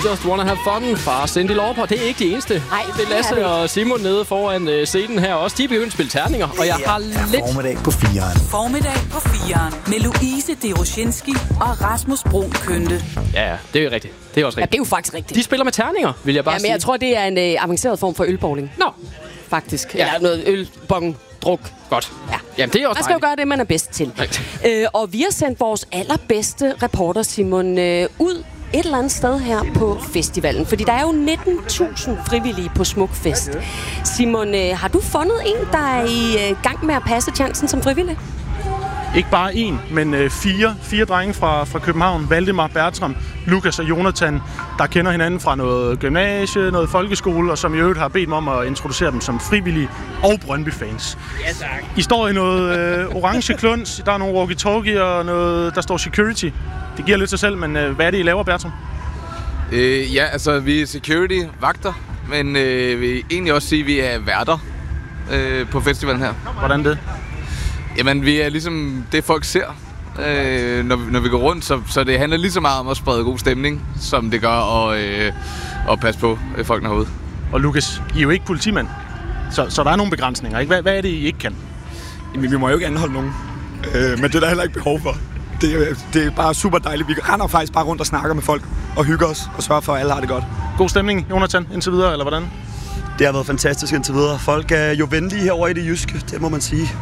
Just Wanna Have Fun fra Cyndi Lauper. Det er ikke de eneste. Nej, det er Lasse og Simon nede foran scenen her også. De er begyndt at spille terninger, og jeg har lidt... Formiddag på 4'eren. Formiddag på 4'eren med Louise Deroshinski og Rasmus Brun Kønte. Ja, det er rigtigt. Det er også rigtigt. Ja, det er jo faktisk rigtigt. De spiller med terninger, vil jeg bare sige. Men jeg tror, det er en avanceret form for ølbowling. Nå. Faktisk. Ja. Eller noget ølbong. Druk. Godt. Ja. Jamen, det er også man skal jo gøre det, man er bedst til. Og vi har sendt vores allerbedste reporter, Simon, ud et eller andet sted her på festivalen. Fordi der er jo 19.000 frivillige på Smukfest. Simon, har du fundet en, der er i gang med at passe chancen som frivillig? Ikke bare en, men fire drenge fra København. Valdemar, Bertram, Lukas og Jonathan, der kender hinanden fra noget gymnasie, noget folkeskole, og som i øvrigt har bedt mig om at introducere dem som frivillige og Brøndby-fans. Ja, tak. I står i noget orange kluns, der er nogle walkie-talkie og noget, der står security. Det giver lidt sig selv, men hvad er det, I laver, Bertram? Ja, altså vi er security-vagter, men vi egentlig også sige, at vi er værter på festivalen her. Hvordan det? Jamen, vi er ligesom det, folk ser, når vi går rundt, så det handler lige så meget om at sprede god stemning, som det gør at passe på folkene herude. Og Lukas, I er jo ikke politimand, så der er nogle begrænsninger, ikke? Hvad er det, I ikke kan? Jamen, vi må jo ikke anholde nogen, men det er der heller ikke behov for. Det er bare super dejligt. Vi render faktisk bare rundt og snakker med folk og hygger os og sørger for, at alle har det godt. God stemning, Jonathan, indtil videre, eller hvordan? Det har været fantastisk indtil videre. Folk er jo venlige herovre i det jyske, det må man sige.